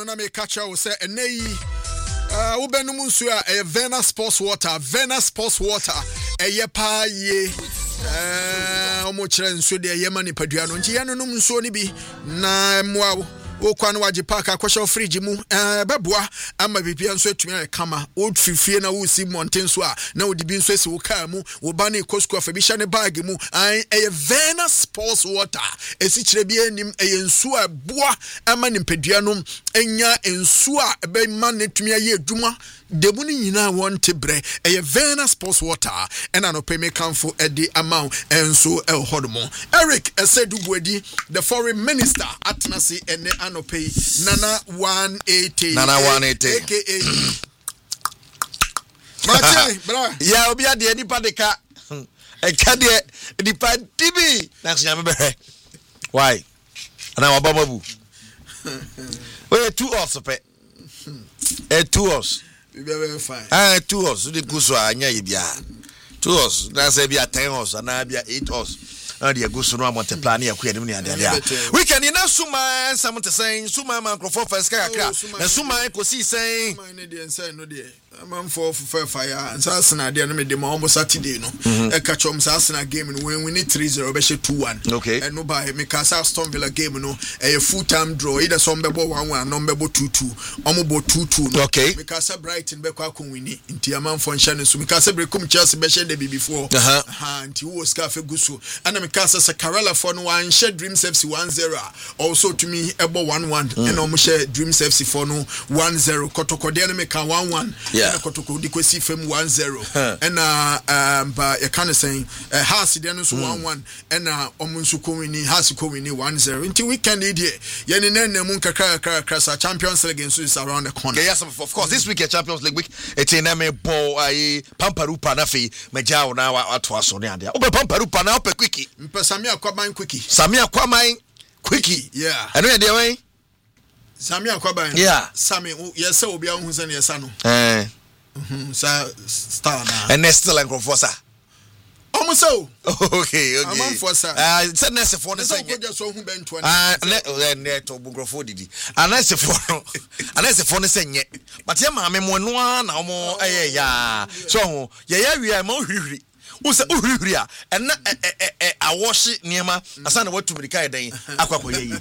na me catch you say enei ubenum nsu a Vena Sports Water eye pa ye omo kire nsu de ye mani padua no nti ye no num nsu ni bi na moa okwa no waje park akwhye fridge mu beboa ama bibia nso atumi kama old fifie na wo si mountain so a na odi bi nso esi wo kaa mu wo ba na ekosko afa bi hye ne bag mu eye Vena Sports Water esi kire bi anim eye nsu a boa ama ne padua no enya nsu a be ma ne tumi aye adwuma debu ni nyina wonte bre eye Vena Sports Water ena no pay me kanfo edi amount enso elhodomo Eric Esedubuedi the foreign minister atnasi ene anopay Nana 180 aka Mache bra ya obi ade nipa de ka eka de nipa dibi na so nyame behwe why ana wabamabu we 2 hours pe 2 hours we be very fine 2 hours de guso anya ye bia 2 hours na say bia 10 hours na bia 8 hours and the guso no multiply na yakua nim ne ade we can na suma some te say suma man crofo first kakra na suma ko si say suma ne de say no de man for fire and Arsenal de no me de almost Saturday no e catch us Arsenal game no when we need 3-0 be 2-1 okay and no by me cause Aston Villa game no a full time draw either some be 1-1 no be 2-2 omo bo 2-2 okay because Brighton be kwa kon wini nti am for nhyane so because Brekum Chelsea be share the before nti wo ska fe guso and me cause Karela for no one share Dreams FC 1-0 also to me ebo 1-1 and omo share Dreams FC for no 1-0 kotokode na me ka 1-1 kotoko di kwesi fem 1-0 and ba you can say House dey no so 1-1 and omo nso ko wini House ko wini 1-0 until weekend here ye ne nanamu kakra Champions League is around the corner. Yes, of course this week Champions League week it's in me ball pamparupa na fe meja na ato aso ne ade obe pamparupa na ope quickie Samia Kwaban quickie yeah eno ye de wen Samia Kwaban yeah Sami yes say obi ahun se ne yesa no sa star na and still and conforsa almost so okay I'm for sir said nurse for the same just so hu bento ne to bugrofo didi anase for no senye but ye ma me mo no na omo ya so ye wi ma hwihwiri Usa uhuriya and awoshi niema asana watu mirika dan akwakoye yi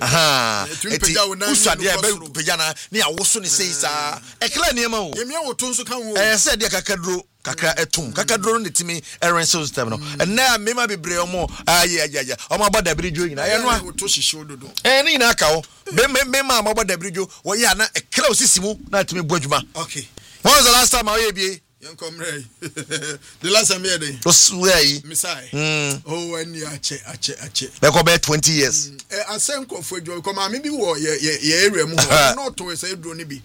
eti usa de be pejana ni awoso ni sei sa ekla niema o yemia woto nso kan wo se de kakra etum kakadro no timi erenso system no na mema bebre omo ayaya omo aboda brijo nyina ye no a woto hihye ododo ni na aka wo mema aboda brijo wo ya na ekla osisimu na timi boadwuma okay when was the last time I bie come right. The last time here day. Oswei. Misai. Oh, when you ache. They go back 20 years. I send for joy. Come on, maybe war ye area mu. Not to say do ni bi.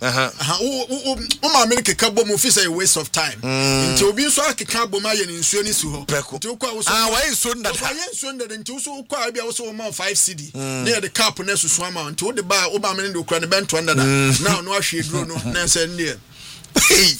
Ma me ke kabo mu fi say waste of time. Nti obi so akeka bo ma ye nsuo ni su ho. Nti kwa wo so why nsuo nda. Why nsuo nda nti so kwa bia wo so ma 5 CD. Na the cap na susu ama nti wo de ba wo ba me de kura ne bento nda na. Now no ahwe duro no na say ne. Okay.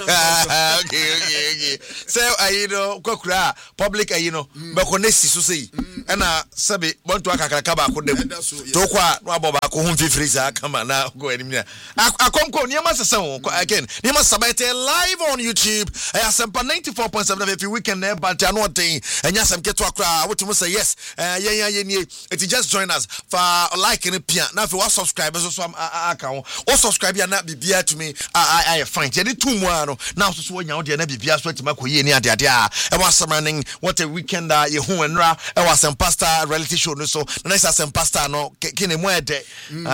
So kokura public be konesi so sei na sabe bonto akakaka ba ko dem to kwa no aboba ko hu fifiriza kama na go anim na akomko niema sese ho again niema sabete live on YouTube Asempa 94.7 every weekend there but I know thing enya sam keto akra wotumo say yes ye nie it just join us for like and pia na fi wa subscribe so aka ho o subscribe ya na bibia to me I fine je dey 2 more no now so wonya wo de na bibia so atima koye ni ade e was summoning what a weekend ye hu enra e was some pastor reality show no so na nice some pastor no kene mu ede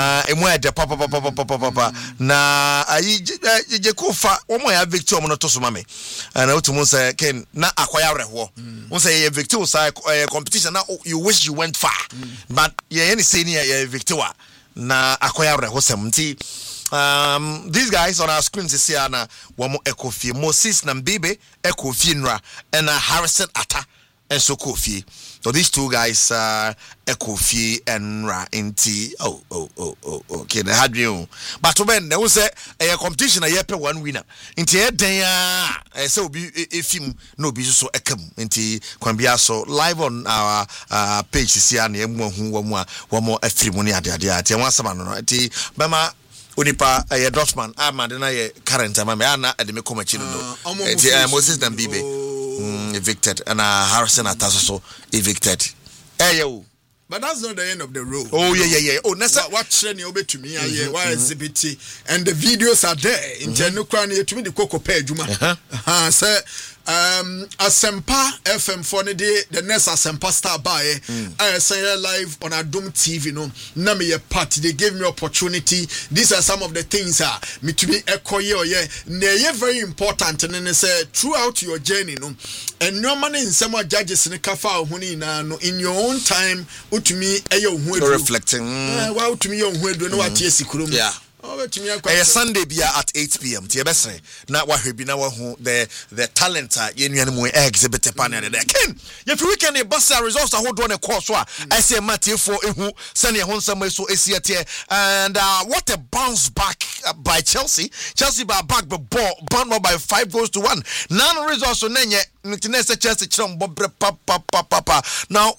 papa na ayi je kofa wo mo ya victim no to so mame na otumo say ken na akoya reho won say ye victim say competition na you wish you went far but ye any say ni ye victim na akoya reho semti these guys on our screens is here na wamo Ekofie Moses Nambibe Ekofie Nra and Harrison Atta and so Kofi. So these two guys Ekofie and Nra inti okay they had you but when there was a competition a yepe one winner inti den so be film no be so ekam inti kwambia so live on our page is here na emu hu wamo afiri mu ni ade ate wan sama no inti bema onipa Dotman amade na ye current amame ana ade me koma chi no Moses Dambibe evicted and Harrison Ataso evicted but that's not the end of the road. Oh yeah. Oh, what training over to me? Why exhibit and the videos are there. In Tenukran, to me the Coco Pejuma. Sir, Asempa FM for the day, the next Asempa star by I say live on Adum TV. No, Nami a party. They gave me opportunity. These are some of the things me to be echo yeah. They very important, and then they say throughout your journey, no, and no money in some judges in the kafa no in your own time. To me, reflecting. Wow, to me, yeah. Sunday be at 8 p.m. Tiebese. Now what we be now the talent exhibit panel there. Ken, if we can bust our results I hold on a course I say Matthew for who send your somewhere so and what a bounce back by Chelsea by back the ball bound by 5-1. None results so nenye Chelsea papa now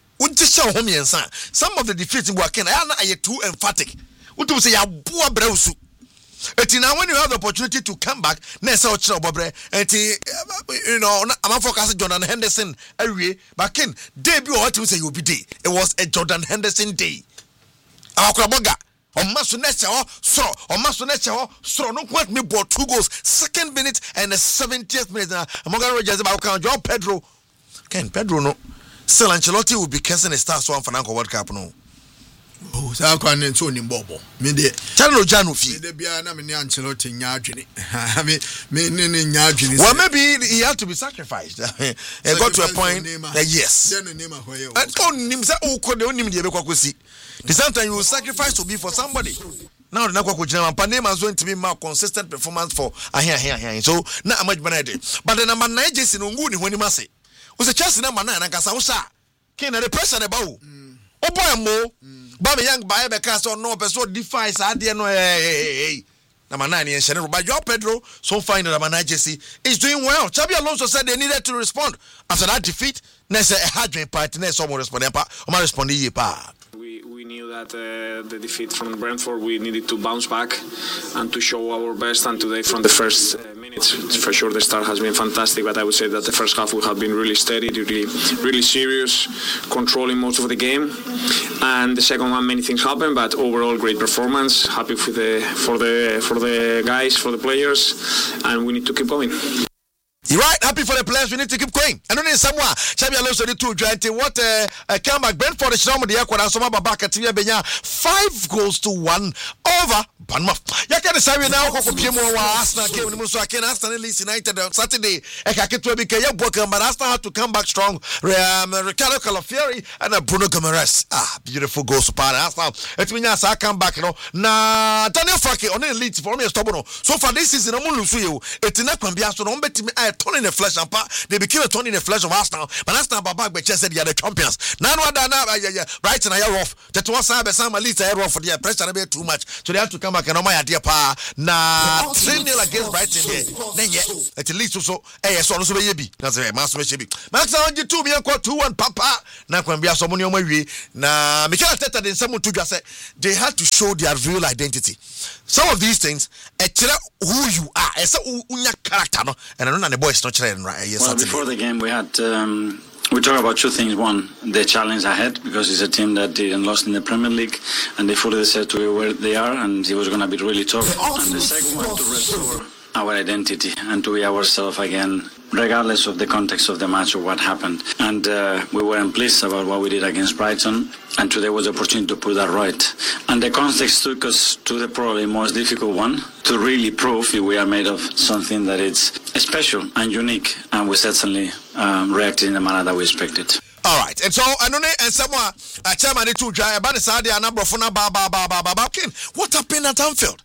some of the defeats in Waken are too emphatic. What say ya boa brewsu. Now when you have the opportunity to come back, next bobre and you know I'm focusing Jordan Henderson every but Ken debut what you say you'll be day. It was a Jordan Henderson day. Our Kraboga on Masunecha or Masunecha no quite me bought 2 goals, 2nd minute and the 70th minute. Morgan Rogers about John Pedro. Ken Pedro no. Still Ancelotti will be casting a star so for World Cup no. Oh, so I can't so in Bobo. Me de Channel Janofi. Me de Biana me Ancelotti nyadwini. Me nyadwini. Well, maybe he had to be sacrificed. It got to a point. Yes. Then the name of where you. And on him say, "Oh, could only me be kwakusi." The sometimes you will sacrifice to be for somebody. Now the nakwa kujina Panema is going to be more consistent performance for here. So na much benefit. But the number 9 Jesse Nguni when he must say, "Was a chance number 9 and Kasausa." Can the pressure the bow? Oh boy, mo. Baba young by the castle no person defies idea no hey. Number 9 and Shannon by Joao Pedro so fine that Number 9 Jesse is doing well. Xabi Alonso said they needed to respond after that defeat. Next a hard party next someone responding pa or my responding pa. We knew that the defeat from Brentford we needed to bounce back and to show our best, and today from the first minutes for sure the start has been fantastic, but I would say that the first half we have been really steady, really serious, controlling most of the game, and the second one many things happened, but overall great performance. Happy for the guys, for the players, and we need to keep going. You're right, happy for the players, we need to keep going. And then somewhere, Xabi Alonso did 2 giant. What a comeback. Brentford is the Aqua and Soma back at Tia Benya 5-1 over Bournemouth. Yakan is now Pimo Arsenal game in Musakin, Aston Leeds United on Saturday. Ekaketu Bikaya Bokan, but Arsenal had to come back strong. Ricardo Calafieri and Bruno Gomes. Beautiful goals to Arsenal. It means I come back, you know. Na Daniel Faki on the Leeds for me is stubborn. So for this season, I'm going to see you. It's not going to be a so turn in the flesh and they became a turn in the flesh of Arsenal, but Arsenal back by Chelsea they are the champions. Now right and I are off. That was some at least I off for the pressure a bit too much, so they have to come back and on my idea pa na 3-0 against Brighton here. Then at least so so no so be bi. That's a master be. Max on you 2 me 2-1 papa. Na kwan bia so mo ne o mawie na Mikel Arteta den some to just say they had to show their real identity. Some of these things who you are, unya character no, and I don't know the boys not right. Yes, well, before the game we had we talk about 2 things. One, the challenge ahead, because it's a team that didn't lost in the Premier League and they fully decided to be where they are, and it was going to be really tough. And the second one, to restore our identity and to be ourselves again, regardless of the context of the match or what happened. And we weren't pleased about what we did against Brighton, and today was the opportunity to put that right. And the context took us to the probably most difficult one, to really prove if we are made of something that is special and unique, and we certainly reacted in the manner that we expected. All right, and so I know and someone chairman to try about the Saudi and number for what happened at Anfield?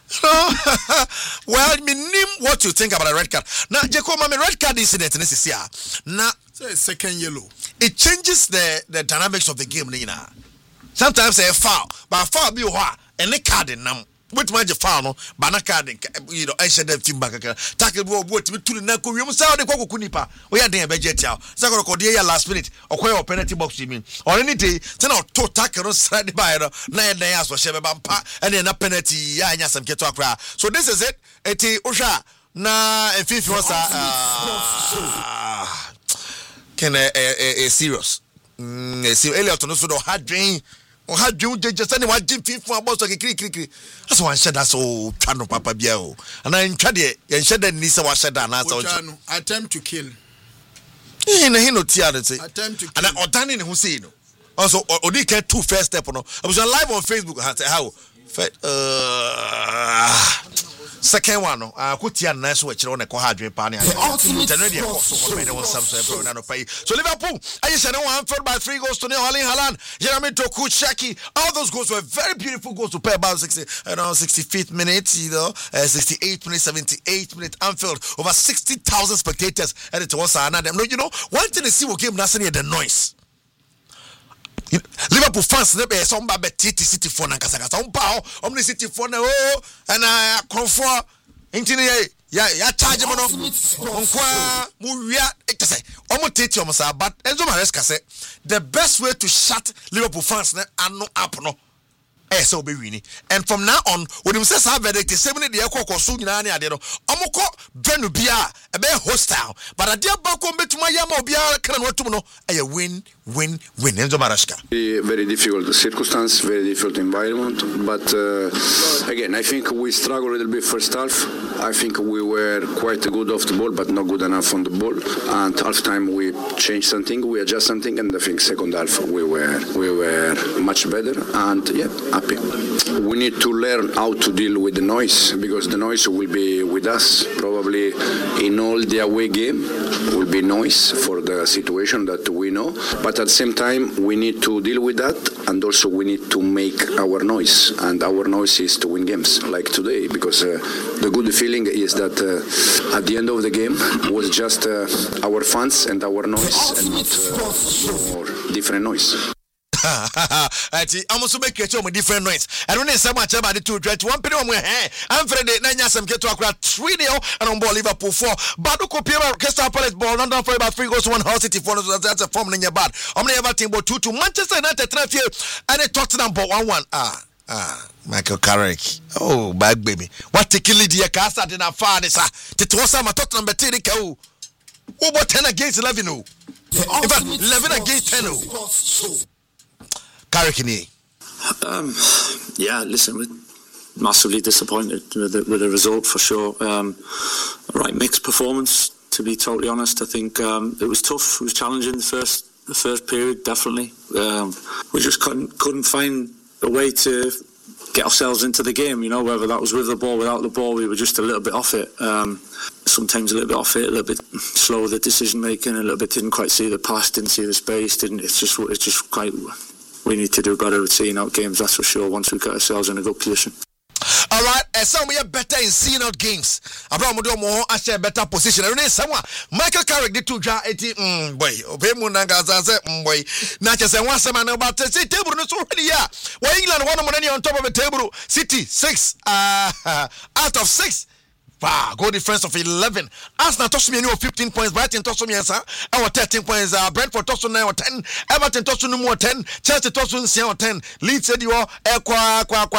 Well, me name what you think about a red card. Now, Jacob, my red card incident in this year. Now, second yellow. It changes the dynamics of the game. Sometimes a foul, but a foul be what any card in them. With my foul, Banaka, you know, I said that feedback. Tackle what to Nako, you must sound the Kunipa. We are there, Bejetia. Sakura Cordia last minute, or where penalty box you mean. Or any day, turn out to tackle side the buyer, 9 days for Shebampa, and then a penalty, and some Ketokra. So this is it. Eti Usha, na, and fifth was can a serious. Elliot no so do hadwen o hadwen just any what give FIFA about so kiri that's one shed that's so twano papa bia o and I ntwa de yen shed ni se wa shed na so attempt to kill he no tia de say attempt to kill and odani ne ho say no also odi ke two first step no I was live on Facebook how second one no akotia na so kire on e ko hadwen pa ne January so when was some no pay so Liverpool Ayesha no one by 3 goals to Erling Haaland Jeremy Doku Shaki all those goals were very beautiful goals to pay about 65th minute 68th minute 78th minute Anfield over 60,000 spectators and it was another no you know one thing to see what game that's the noise Liverpool fans never some bad City for Nankasa some power omni City for na oh and comfort intini ya charge mo no onkwa mu wia ekese omo tete omo sa but Enzo Maresca say the best way to shut Liverpool fans na anu up no so be winning and from now on when him say sa verdict 70 de ekokoso nyina ne ade no omoko venu bia e be hostile but ade ba ko betuma yama obia kana no tum no win Enzo Maresca. Very difficult circumstance, very difficult environment, but again I think we struggled a little bit first half. I think we were quite good off the ball but not good enough on the ball, and half time we changed something, we adjust something, and I think second half we were much better, and happy. We need to learn how to deal with the noise, because the noise will be with us probably in all the away game. Will be noise for the situation that we know, but at the same time we need to deal with that, and also we need to make our noise, and our noise is to win games like today, because the good feeling is that at the end of the game was just our fans and our noise and not more different noise. Ati amuso be create a different noise. I don't know so much about the 221 penny we I'm Friday na nya sam keto akura 3-0 and on ball Liverpool 4 Badu Kopiera Crystal Palace ball London for about 3 goals to 1 Hull City for that's a form in your bad omni Everton ball 2-2 Manchester United transfer and Tottenham ball 1-1 Michael Carrick oh bad baby what take lead here ka start na far this tete wosa ma Tottenham betiri ka o about 10 against 11 oh in fact 11 against 10 oh Carrick listen, we're massively disappointed with the result for sure. Right, mixed performance, to be totally honest. I think it was tough. It was challenging the first period, definitely. We just couldn't find a way to get ourselves into the game. You know, whether that was with the ball, without the ball, we were just a little bit off it. Sometimes a little bit off it, a little bit slow with the decision making, a little bit didn't quite see the pass, didn't see the space. It's just quite. We need to do better with seeing out games, that's for sure, once we get ourselves in a good position. All right, some we are better in seeing out games. Abraham do more a better position. I someone Michael Carrick did 2 boy. Obey Munanga say boy. Not just one seven about say table no already yeah. Well, England one money on top of the table. City 6 out of 6. Goal difference of 11. Arsenal touched me 15 points. Brighton touched me 13 points. Brentford touched me 10. Everton touched me 10. Chelsea touched me 10. Leeds said you are